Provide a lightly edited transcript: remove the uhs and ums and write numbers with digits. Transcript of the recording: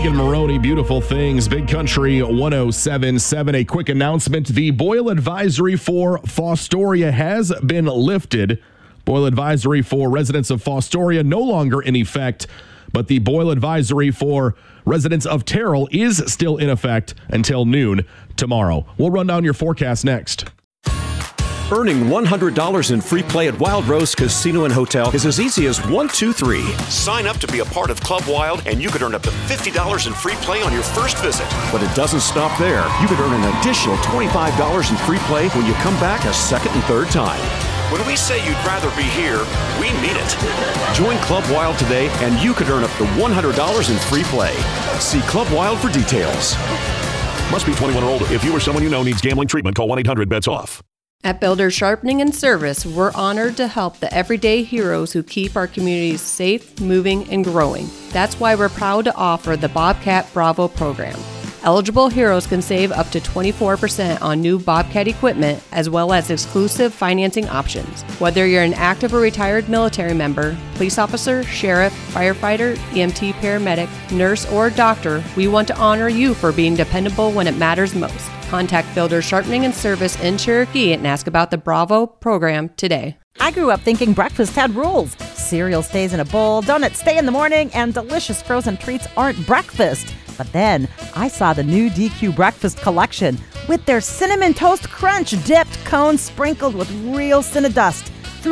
Megan Maroney, Beautiful Things, Big Country 107.7. A quick announcement. The boil advisory for Fostoria has been lifted. Boil advisory for residents of Fostoria no longer in effect, but the boil advisory for residents of Terrell is still in effect until noon tomorrow. We'll run down your forecast next. Earning $100 in free play at Wild Rose Casino and Hotel is as easy as 1, 2, 3. Sign up to be a part of Club Wild, and you could earn up to $50 in free play on your first visit. But it doesn't stop there. You could earn an additional $25 in free play when you come back a second and third time. When we say you'd rather be here, we mean it. Join Club Wild today, and you could earn up to $100 in free play. See Club Wild for details. Must be 21 or older. If you or someone you know needs gambling treatment, call 1-800-BETS-OFF. At Builders Sharpening and Service, we're honored to help the everyday heroes who keep our communities safe, moving, and growing. That's why we're proud to offer the Bobcat Bravo program. Eligible heroes can save up to 24% on new Bobcat equipment, as well as exclusive financing options. Whether you're an active or retired military member, police officer, sheriff, firefighter, EMT paramedic, nurse, or doctor, we want to honor you for being dependable when it matters most. Contact Builders Sharpening and Service in Cherokee and ask about the Bravo program today. I grew up thinking breakfast had rules. Cereal stays in a bowl, donuts stay in the morning, and delicious frozen treats aren't breakfast. But then I saw the new DQ Breakfast Collection with their Cinnamon Toast Crunch dipped cones sprinkled with real Cinnadust.